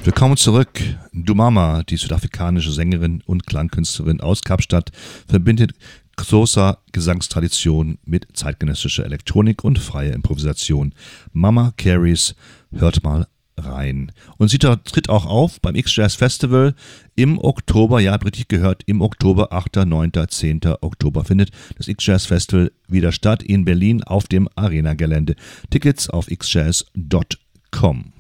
Willkommen zurück. Dumama, die südafrikanische Sängerin und Klangkünstlerin aus Kapstadt, verbindet Xhosa Gesangstradition mit zeitgenössischer Elektronik und freier Improvisation. Mama Carries, hört mal rein. Und sie tritt auch auf beim X-Jazz Festival im Oktober, ja, habt richtig gehört, im Oktober, 8., 9., 10. Oktober findet das X-Jazz Festival wieder statt in Berlin auf dem Arena-Gelände. Tickets auf xjazz.com.